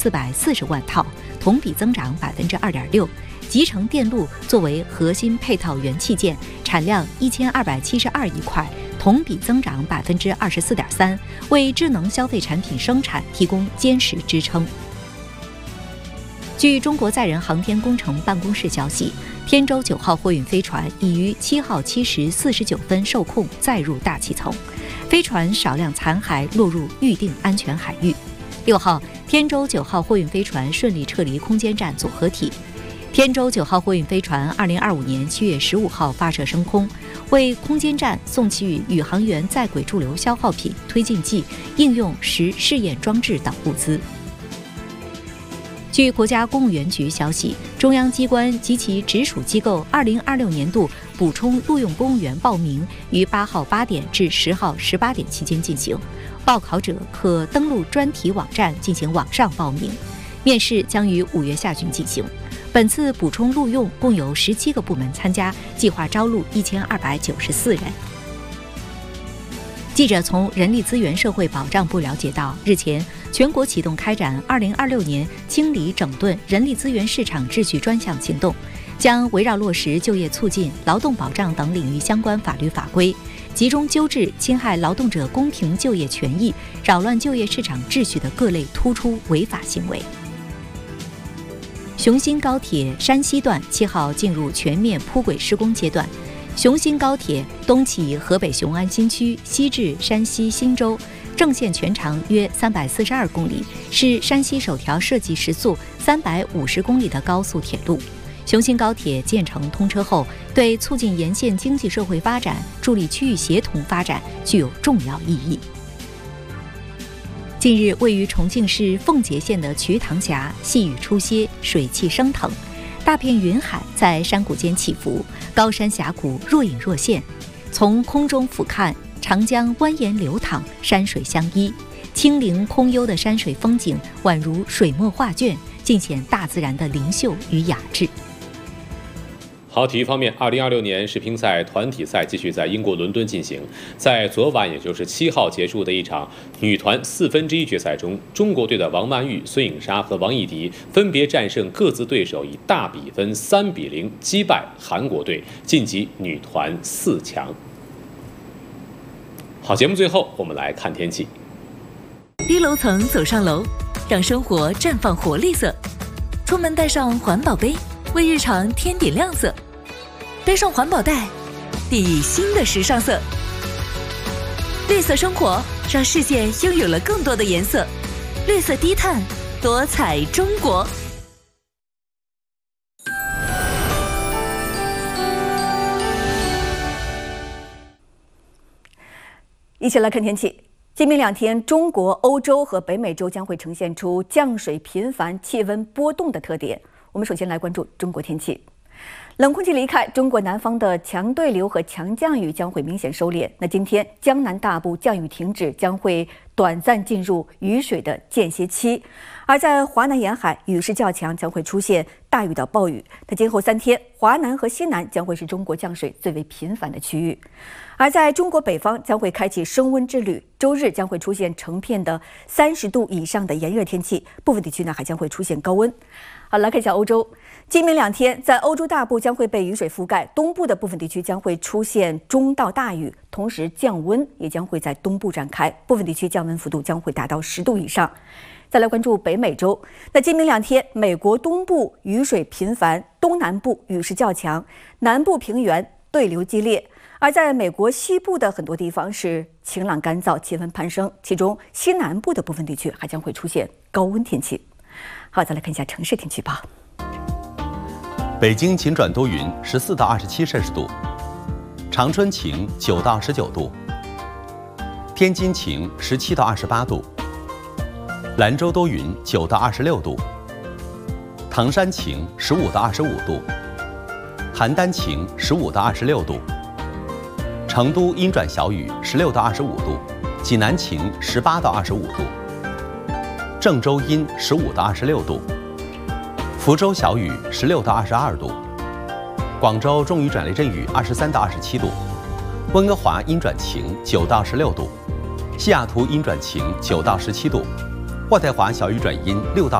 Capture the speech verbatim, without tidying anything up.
四百四十万套，同比增长百分之二点六。集成电路作为核心配套元器件，产量一千二百七十二亿块，同比增长百分之二十四点三，为智能消费产品生产提供坚实支撑。据中国载人航天工程办公室消息，天舟九号货运飞船已于七号七时四十九分受控载入大气层，飞船少量残骸落入预定安全海域。六号，天舟九号货运飞船顺利撤离空间站组合体。天舟九号货运飞船二零二五年七月十五号发射升空，为空间站送去宇航员在轨驻留消耗品、推进剂、应用实试验装置等物资。据国家公务员局消息，中央机关及其直属机构二零二六年度补充录用公务员报名于八号八点至十号十八点期间进行，报考者可登录专题网站进行网上报名，面试将于五月下旬进行。本次补充录用共有十七个部门参加，计划招录一千二百九十四人。记者从人力资源社会保障部了解到，日前全国启动开展二零二六年清理整顿人力资源市场秩序专项行动，将围绕落实就业促进、劳动保障等领域相关法律法规，集中纠治侵害劳动者公平就业权益、扰乱就业市场秩序的各类突出违法行为。雄新高铁山西段七号进入全面铺轨施工阶段，雄新高铁东起河北雄安新区，西至山西忻州，正线全长约三百四十二公里，是山西首条设计时速三百五十公里的高速铁路。雄新高铁建成通车后，对促进沿线经济社会发展、助力区域协同发展具有重要意义。近日，位于重庆市奉节县的瞿塘峡细雨初歇，水汽升腾，大片云海在山谷间起伏，高山峡谷若隐若现。从空中俯瞰，长江蜿蜒流淌，山水相依，清灵空幽的山水风景宛如水墨画卷，尽显大自然的灵秀与雅致。 好，体育方面，二零二六年世乒赛团体赛继续在英国伦敦进行。在昨晚，也就是七号结束的一场女团四分之一决赛中，中国队的王曼玉、孙颖莎和王艺迪分别战胜各自对手，以大比分三比零击败韩国队，晋级女团四强。好，节目最后我们来看天气。 低楼层走上楼，让生活绽放活力色。出门带上环保杯，为日常添点亮色。背上环保袋，砥砺新的时尚色。绿色生活，让世界拥有了更多的颜色。绿色低碳，多彩中国。 一起来看天气。今明两天，中国、欧洲和北美洲将会呈现出降水频繁、气温波动的特点。我们首先来关注中国天气。冷空气离开，中国南方的强对流和强降雨将会明显收敛。那今天江南大部降雨停止，将会短暂进入雨水的间歇期。而在华南沿海，雨势较强，将会出现大雨到暴雨。那今后三天，华南和西南将会是中国降水最为频繁的区域。而在中国北方将会开启升温之旅，周日将会出现成片的三十度以上的炎热天气，部分地区呢还将会出现高温。好，来看一下欧洲。今明两天，在欧洲大部将会被雨水覆盖，东部的部分地区将会出现中到大雨，同时降温也将会在东部展开，部分地区降温幅度将会达到十度以上。再来关注北美洲，那今明两天，美国东部雨水频繁，东南部雨势较强，南部平原对流激烈。而在美国西部的很多地方是晴朗干燥，气温攀升，其中西南部的部分地区还将会出现高温天气。好，再来看一下城市天气预报。 北京晴转多云，十四到二十七摄氏度；长春晴，九到十九度；天津晴，十七到二十八度；兰州多云，九到二十六度；唐山晴，十五到二十五度；邯郸晴，十五到二十六度；成都阴转小雨，十六到二十五度；济南晴，十八到二十五度；郑州阴，十五到二十六度；福州小雨，十六到二十二度；广州中雨转雷阵雨，二十三到二十七度；温哥华阴转晴，九到十六度；西雅图阴转晴，九到十七度；渥太华小雨转阴，六到